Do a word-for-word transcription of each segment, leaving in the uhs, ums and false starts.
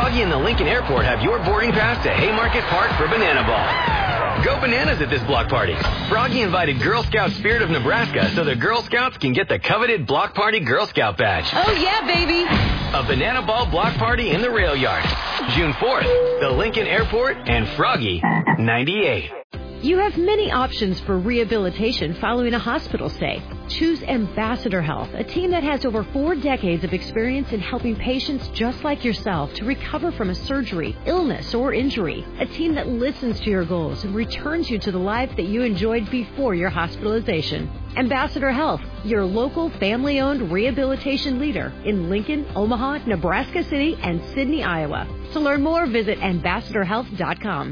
Froggy and the Lincoln Airport have your boarding pass to Haymarket Park for Banana Ball. Go bananas at this block party. Froggy invited Girl Scout Spirit of Nebraska so the Girl Scouts can get the coveted Block Party Girl Scout badge. Oh, yeah, baby. A Banana Ball block party in the rail yard. June fourth, the Lincoln Airport and Froggy ninety-eight. You have many options for rehabilitation following a hospital stay. Choose Ambassador Health, a team that has over four decades of experience in helping patients just like yourself to recover from a surgery, illness, or injury. A team that listens to your goals and returns you to the life that you enjoyed before your hospitalization. Ambassador Health, your local family-owned rehabilitation leader in Lincoln, Omaha, Nebraska City, and Sidney, Iowa. To learn more, visit ambassador health dot com.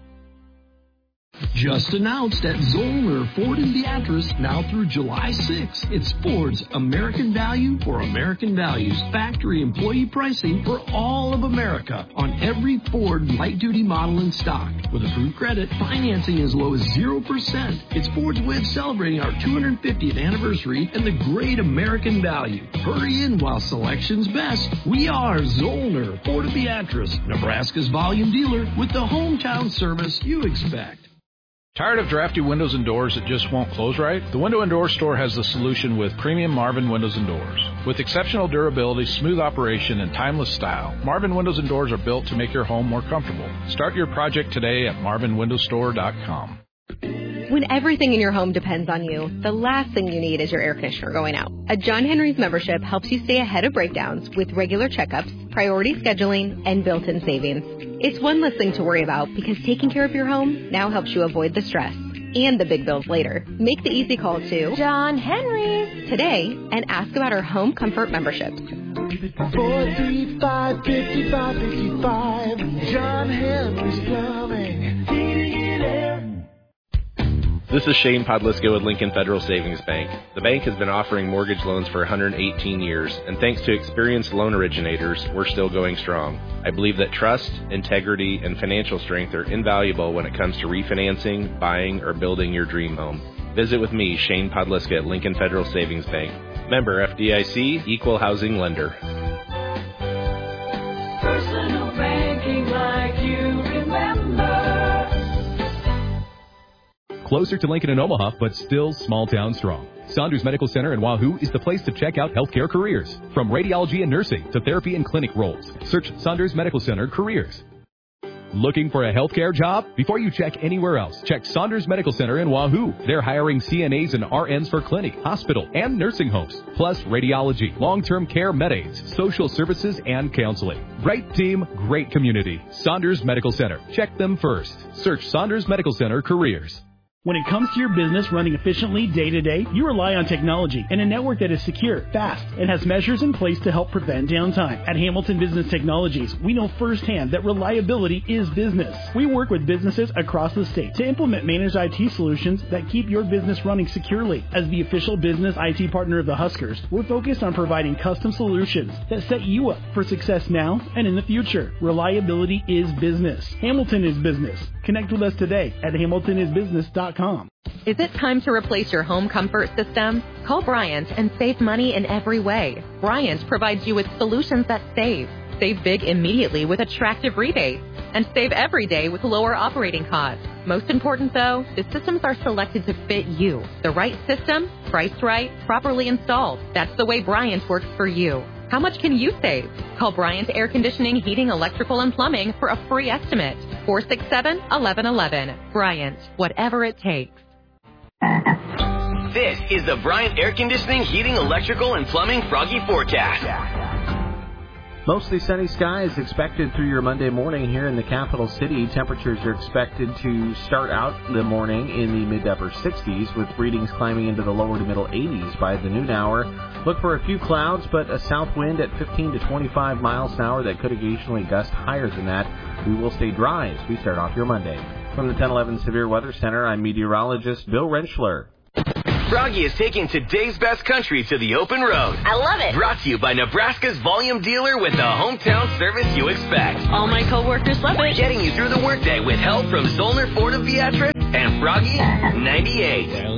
Just announced at Zollner Ford in Beatrice, now through July sixth. It's Ford's American Value for American Values. Factory employee pricing for all of America on every Ford light-duty model in stock. With approved credit, financing as low as zero percent. It's Ford's way of celebrating our two hundred fiftieth anniversary and the great American value. Hurry in while selection's best. We are Zollner Ford of Beatrice, Nebraska's volume dealer with the hometown service you expect. Tired of drafty windows and doors that just won't close right? The Window and Door Store has the solution with premium Marvin windows and doors. With exceptional durability, smooth operation, and timeless style, Marvin windows and doors are built to make your home more comfortable. Start your project today at marvin window store dot com. When everything in your home depends on you, the last thing you need is your air conditioner going out. A John Henry's membership helps you stay ahead of breakdowns with regular checkups, priority scheduling, and built-in savings. It's one less thing to worry about because taking care of your home now helps you avoid the stress and the big bills later. Make the easy call to John Henry's today and ask about our home comfort memberships. four three five, five five five five, John Henry's Plumbing, Heating and Air. This is Shane Podliska with Lincoln Federal Savings Bank. The bank has been offering mortgage loans for one hundred eighteen years, and thanks to experienced loan originators, we're still going strong. I believe that trust, integrity, and financial strength are invaluable when it comes to refinancing, buying, or building your dream home. Visit with me, Shane Podliska at Lincoln Federal Savings Bank. Member F D I C, Equal Housing Lender. Personal banking like you remember. Closer to Lincoln and Omaha, but still small town strong. Saunders Medical Center in Wahoo is the place to check out healthcare careers. From radiology and nursing to therapy and clinic roles, search Saunders Medical Center Careers. Looking for a healthcare job? Before you check anywhere else, check Saunders Medical Center in Wahoo. They're hiring C N As and R Ns for clinic, hospital, and nursing homes, plus radiology, long-term care med aids, social services, and counseling. Great team, great community. Saunders Medical Center. Check them first. Search Saunders Medical Center Careers. When it comes to your business running efficiently day to day, you rely on technology and a network that is secure, fast, and has measures in place to help prevent downtime. At Hamilton Business Technologies, we know firsthand that reliability is business. We work with businesses across the state to implement managed I T solutions that keep your business running securely. As the official business I T partner of the Huskers, we're focused on providing custom solutions that set you up for success now and in the future. Reliability is business. Hamilton is business. Connect with us today at hamilton is business dot com. Is it time to replace your home comfort system? Call Bryant and save money in every way. Bryant provides you with solutions that save. Save big immediately with attractive rebates. And save every day with lower operating costs. Most important, though, the systems are selected to fit you. The right system, priced right, properly installed. That's the way Bryant works for you. How much can you save? Call Bryant Air Conditioning, Heating, Electrical, and Plumbing for a free estimate. four six seven, one one one one. Bryant, whatever it takes. This is the Bryant Air Conditioning, Heating, Electrical, and Plumbing Froggy Forecast. Mostly sunny skies expected through your Monday morning here in the capital city. Temperatures are expected to start out the morning in the mid to upper sixties, with readings climbing into the lower to middle eighties by the noon hour. Look for a few clouds, but a south wind at fifteen to twenty-five miles an hour that could occasionally gust higher than that. We will stay dry as we start off your Monday. From the ten eleven Severe Weather Center, I'm meteorologist Bill Rentschler. Froggy is taking today's best country to the open road. I love it. Brought to you by Nebraska's volume dealer with the hometown service you expect. All my coworkers love it. Getting you through the workday with help from Zollner Ford of Beatrice and Froggy ninety-eight.